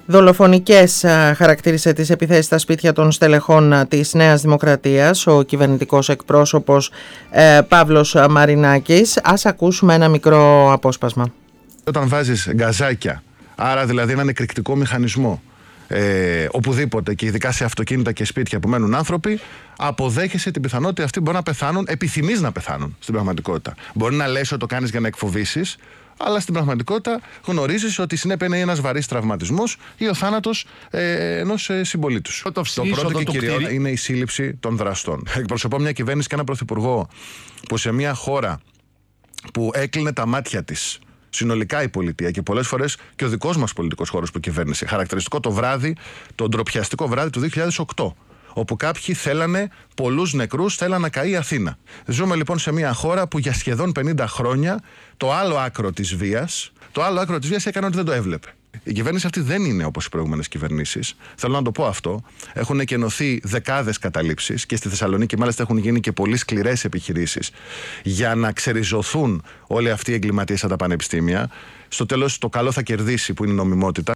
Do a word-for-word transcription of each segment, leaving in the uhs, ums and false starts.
Δολοφονικές χαρακτήρισε τις επιθέσεις στα σπίτια των στελεχών της Νέας Δημοκρατίας ο κυβερνητικός εκπρόσωπος ε, Παύλος Μαρινάκης. Ας ακούσουμε ένα μικρό απόσπασμα. Όταν βάζεις γκαζάκια, άρα δηλαδή έναν εκρηκτικό μηχανισμό, ε, οπουδήποτε και ειδικά σε αυτοκίνητα και σπίτια που μένουν άνθρωποι, αποδέχεσαι την πιθανότητα αυτοί μπορεί να πεθάνουν, επιθυμείς να πεθάνουν στην πραγματικότητα. Μπορεί να λες ότι το κάνεις για να εκφοβήσεις, αλλά στην πραγματικότητα γνωρίζεις ότι η συνέπεια είναι ένας βαρύς τραυματισμός ή ο θάνατος ε, ενός ε, συμπολίτου. Το, το πρώτο και κυριό είναι η σύλληψη των δραστών. Εκπροσωπώ μια κυβέρνηση και έναν πρωθυπουργό που σε μια χώρα που έκλεινε τα μάτια της συνολικά η πολιτεία και πολλές φορές και ο δικός μας πολιτικός χώρος που κυβέρνησε. Χαρακτηριστικό το βράδυ, το ντροπιαστικό βράδυ του δύο χιλιάδες οκτώ. Όπου κάποιοι θέλανε πολλούς νεκρούς, θέλανε να καεί η Αθήνα. Ζούμε λοιπόν σε μια χώρα που για σχεδόν πενήντα χρόνια το άλλο άκρο της βίας, το άλλο άκρο της βίας έκανε ότι δεν το έβλεπε. Η κυβέρνηση αυτή δεν είναι όπως οι προηγούμενες κυβερνήσεις. Θέλω να το πω αυτό. Έχουν εκενωθεί δεκάδες καταλήψεις και στη Θεσσαλονίκη μάλιστα έχουν γίνει και πολύ σκληρές επιχειρήσεις για να ξεριζωθούν όλοι αυτοί οι εγκληματίες από τα πανεπιστήμια. Στο τέλος το καλό θα κερδίσει, που είναι η νομιμότητα.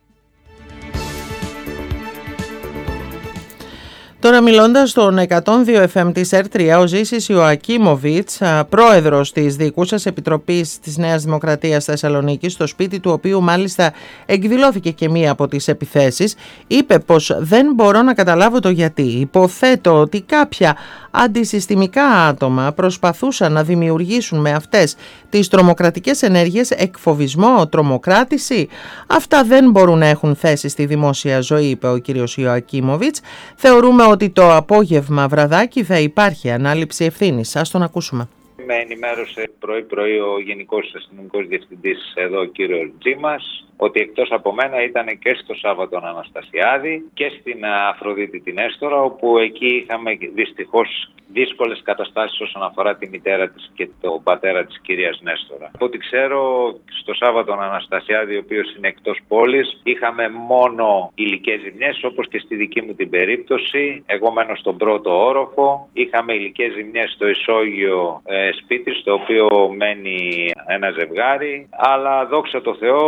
Τώρα μιλώντας στον εκατόν δύο εφ εμ της Ερ τρία, ο Ζήσης Ιωακίμοβιτς, πρόεδρος της Διοικούσας Επιτροπής της Νέας Δημοκρατίας Θεσσαλονίκης, στο σπίτι του οποίου μάλιστα εκδηλώθηκε και μία από τις επιθέσεις, είπε πως δεν μπορώ να καταλάβω το γιατί. Υποθέτω ότι κάποια αντισυστημικά άτομα προσπαθούσαν να δημιουργήσουν με αυτές τις τρομοκρατικές ενέργειες εκφοβισμό, τρομοκράτηση. Αυτά δεν μπορούν να έχουν θέση στη δημόσια ζωή, είπε ο κύριος Ιωακίμοβιτς. Θεωρούμε ότι το απόγευμα βραδάκι θα υπάρχει ανάληψη ευθύνης. Ας τον ακούσουμε. Με ενημέρωσε πρωί-πρωί ο Γενικός Αστυνομικός Διευθυντής εδώ, ο κύριος Τζίμας, ότι εκτός από μένα ήταν και στο Σάββατο Αναστασιάδη και στην Αφροδίτη την Έστορα, όπου εκεί είχαμε δυστυχώς δύσκολες καταστάσεις όσον αφορά τη μητέρα της και τον πατέρα της κυρίας Νέστορα. Από ό,τι ξέρω, στο Σάββατο Αναστασιάδη, ο οποίος είναι εκτός πόλης, είχαμε μόνο υλικές ζημιές, όπως και στη δική μου την περίπτωση. Εγώ μένω στον πρώτο όροφο. Είχαμε υλικές ζημιές στο ισόγειο ε, σπίτι, στο οποίο μένει ένα ζευγάρι, αλλά δόξα τω Θεώ